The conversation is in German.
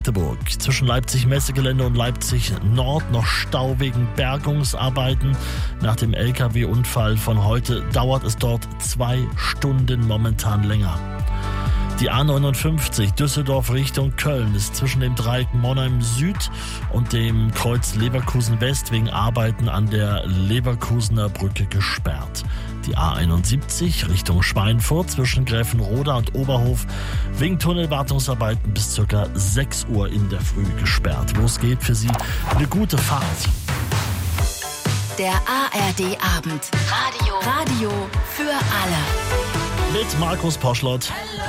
Zwischen Leipzig-Messegelände und Leipzig-Nord noch Stau wegen Bergungsarbeiten. Nach dem LKW-Unfall von heute dauert es dort 2 Stunden momentan länger. Die A59 Düsseldorf Richtung Köln ist zwischen dem Dreieck Monheim Süd und dem Kreuz Leverkusen West wegen Arbeiten an der Leverkusener Brücke gesperrt. Die A71 Richtung Schweinfurt zwischen Gräfenroda und Oberhof wegen Tunnelwartungsarbeiten bis ca. 6 Uhr in der Früh gesperrt. Los geht für Sie eine gute Fahrt. Der ARD Abend. Radio für alle. Mit Markus Poschlott.